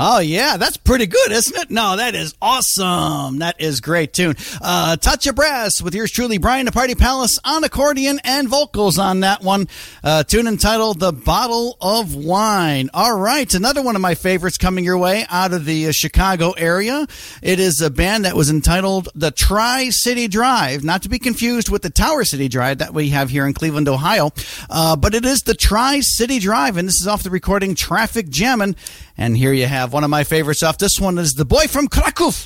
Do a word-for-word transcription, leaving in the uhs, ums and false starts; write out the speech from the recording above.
Oh, yeah, that's pretty good, isn't it? No, that is awesome. That is great tune. Uh, Touch of Brass with yours truly, Brian the Party Palace, on accordion and vocals on that one. Uh, tune entitled The Bottle of Wine. All right, another one of my favorites coming your way out of the uh, Chicago area. It is a band that was entitled The Tri-City Drive, not to be confused with the Tower City Drive that we have here in Cleveland, Ohio, uh, but it is the Tri-City Drive, and this is off the recording Traffic Jammin'. And here you have one of my favorites off this one is The Boy from Krakow.